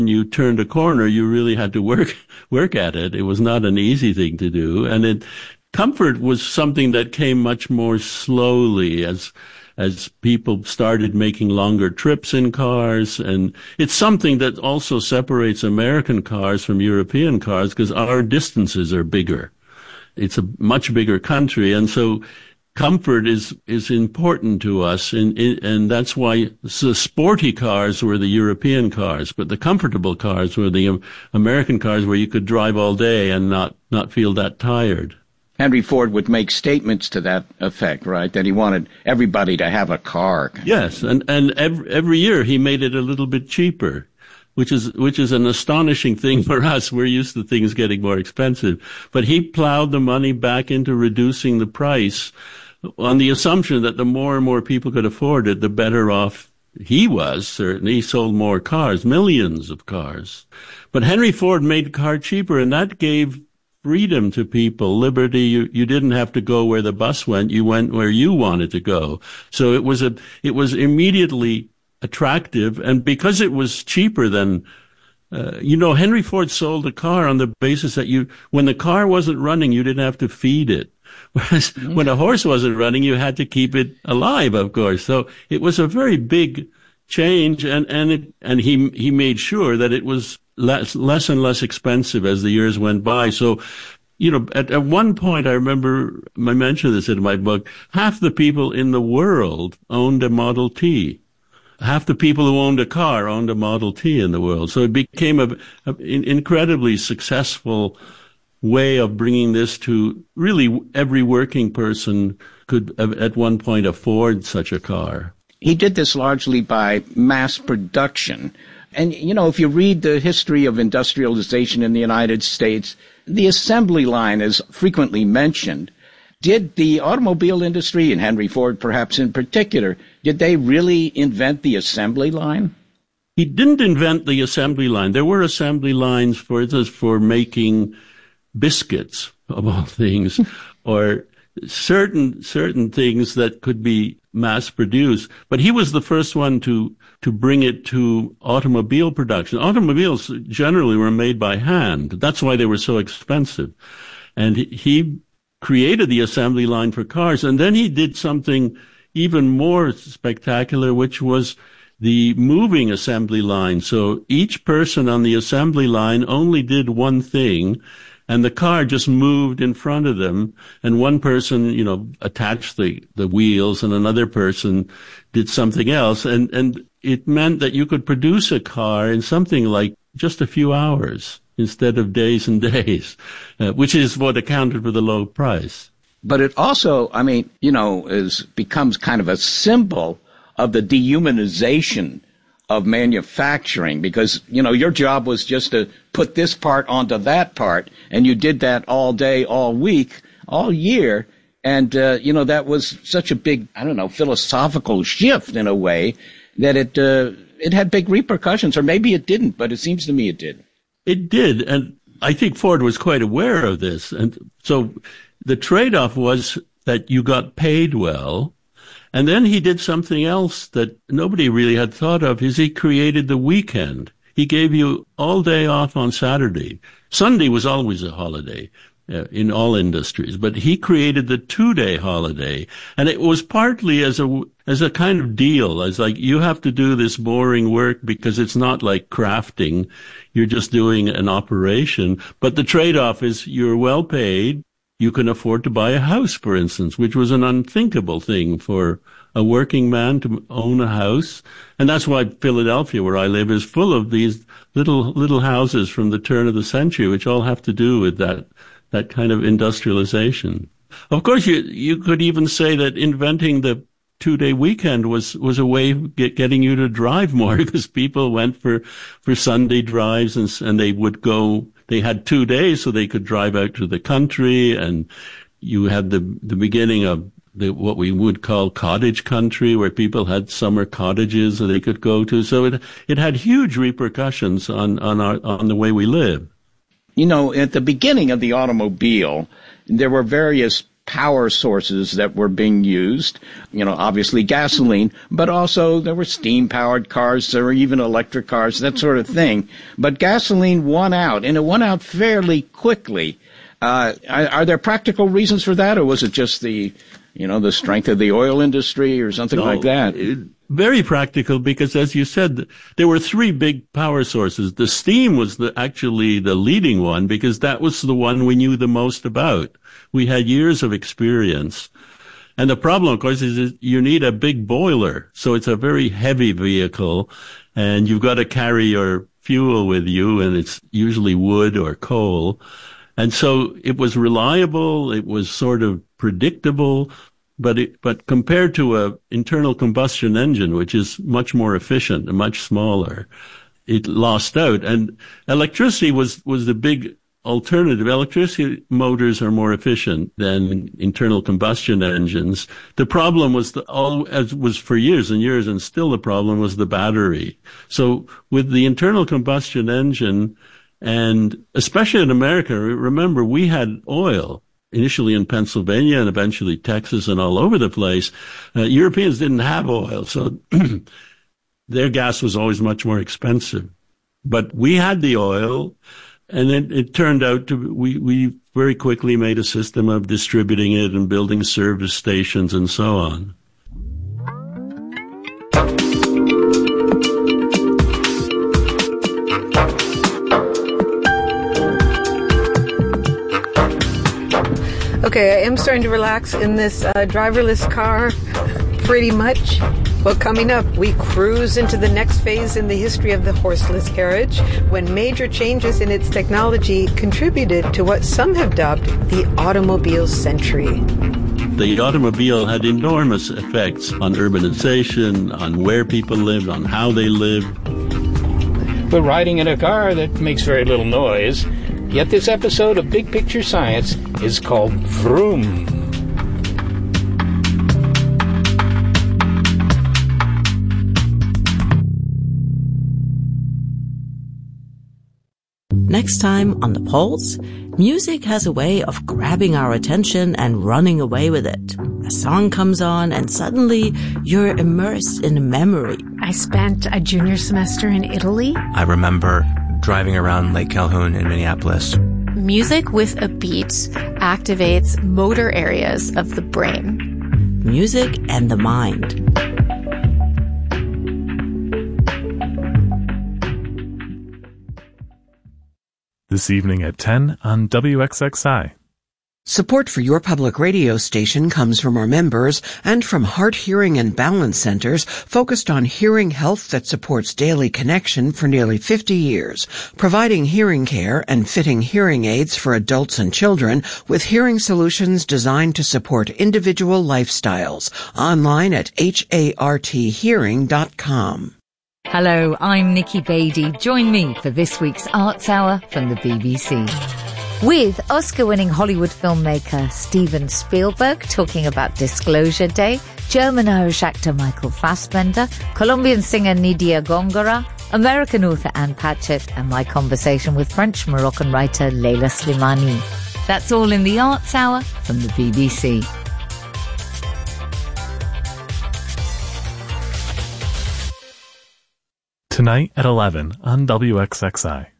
you turned a corner, you really had to work at it. It was not an easy thing to do. And comfort was something that came much more slowly as people started making longer trips in cars. And it's something that also separates American cars from European cars because our distances are bigger. It's a much bigger country. And so comfort is important to us. And that's why the sporty cars were the European cars, but the comfortable cars were the American cars where you could drive all day and not feel that tired. Henry Ford would make statements to that effect, right? That he wanted everybody to have a car. Yes, and every year he made it a little bit cheaper, which is an astonishing thing for us. We're used to things getting more expensive. But he plowed the money back into reducing the price on the assumption that the more and more people could afford it, the better off he was. Certainly, he sold more cars, millions of cars. But Henry Ford made the car cheaper, and that gave freedom to people, liberty. You didn't have to go where the bus went. You went where you wanted to go. So it was immediately attractive. And because it was cheaper than, Henry Ford sold a car on the basis that when the car wasn't running, you didn't have to feed it. Whereas when a horse wasn't running, you had to keep it alive, of course. So it was a very big change. And he made sure that it was less and less expensive as the years went by. So, at one point, I remember, I mentioned this in my book, half the people in the world owned a Model T. Half the people who owned a car owned a Model T in the world. So it became an incredibly successful way of bringing this to really every working person could at one point afford such a car. He did this largely by mass production. And, if you read the history of industrialization in the United States, the assembly line is frequently mentioned. Did the automobile industry, and Henry Ford perhaps in particular, did they really invent the assembly line? He didn't invent the assembly line. There were assembly lines for making biscuits, of all things, or certain things that could be mass produced. But he was the first one to bring it to automobile production. Automobiles generally were made by hand. That's why they were so expensive. And he created the assembly line for cars. And then he did something even more spectacular, which was the moving assembly line. So each person on the assembly line only did one thing, and the car just moved in front of them, and one person, attached the wheels, and another person did something else. And it meant that you could produce a car in something like just a few hours instead of days and days, which is what accounted for the low price. But it also, becomes kind of a symbol of the dehumanization of manufacturing, because, your job was just to put this part onto that part, and you did that all day, all week, all year. And, that was such a big, philosophical shift in a way that it had big repercussions, or maybe it didn't, but it seems to me it did. It did. And I think Ford was quite aware of this. And so the trade-off was that you got paid well. And then he did something else that nobody really had thought of, is he created the weekend. He gave you all day off on Saturday. Sunday was always a holiday in all industries, but he created the 2-day holiday. And it was partly as a kind of deal, as like, you have to do this boring work because it's not like crafting. You're just doing an operation. But the trade-off is you're well paid. You can afford to buy a house, for instance, which was an unthinkable thing for a working man to own a house. And that's why Philadelphia, where I live, is full of these little houses from the turn of the century, which all have to do with that kind of industrialization. Of course, you could even say that inventing the 2-day weekend was a way of getting you to drive more, because people went for Sunday drives and they would go. They had 2 days so they could drive out to the country, and you had the beginning of what we would call cottage country, where people had summer cottages that they could go to. So it had huge repercussions on the way we live. At the beginning of the automobile, there were various power sources that were being used. Obviously gasoline, but also there were steam-powered cars, there were even electric cars, that sort of thing. But gasoline won out, and it won out fairly quickly. Are there practical reasons for that, or was it just the strength of the oil industry or something like that? Very practical, because as you said, there were three big power sources. The steam was actually the leading one, because that was the one we knew the most about. We had years of experience. And the problem, of course, is you need a big boiler. So it's a very heavy vehicle, and you've got to carry your fuel with you, and it's usually wood or coal. And so it was reliable, it was sort of predictable, but compared to a internal combustion engine, which is much more efficient and much smaller, it lost out. And electricity was the big alternative. Electricity motors are more efficient than internal combustion engines. The problem was as was for years and years, and still the problem was the battery. So with the internal combustion engine, and especially in America, remember, we had oil initially in Pennsylvania and eventually Texas and all over the place. Europeans didn't have oil, so their gas was always much more expensive. But we had the oil, and it turned out we very quickly made a system of distributing it and building service stations and so on. Okay, I am starting to relax in this driverless car, pretty much. Well, coming up, we cruise into the next phase in the history of the horseless carriage, when major changes in its technology contributed to what some have dubbed the automobile century. The automobile had enormous effects on urbanization, on where people lived, on how they lived. We're riding in a car that makes very little noise. Yet this episode of Big Picture Science is called Vroom. Next time on The Pulse, music has a way of grabbing our attention and running away with it. A song comes on and suddenly you're immersed in a memory. I spent a junior semester in Italy. I remember driving around Lake Calhoun in Minneapolis. Music with a beat activates motor areas of the brain. Music and the mind. This evening at 10 on WXXI. Support for your public radio station comes from our members and from Heart, Hearing, and Balance Centers focused on hearing health that supports daily connection for nearly 50 years, providing hearing care and fitting hearing aids for adults and children with hearing solutions designed to support individual lifestyles. Online at harthearing.com. Hello, I'm Nikki Beattie. Join me for this week's Arts Hour from the BBC. With Oscar-winning Hollywood filmmaker Steven Spielberg talking about Disclosure Day, German-Irish actor Michael Fassbender, Colombian singer Nidia Góngora, American author Anne Patchett, and my conversation with French-Moroccan writer Leila Slimani. That's all in the Arts Hour from the BBC. Tonight at 11 on WXXI.